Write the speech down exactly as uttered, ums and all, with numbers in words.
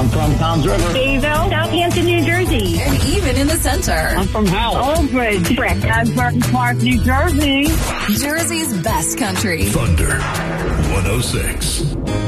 I'm from Toms River. Bayville, Southampton, New Jersey. And even in the center. I'm from Howell. Old Bridge, Brick, Burton Park, New Jersey. Jersey's best country. Thunder one oh six.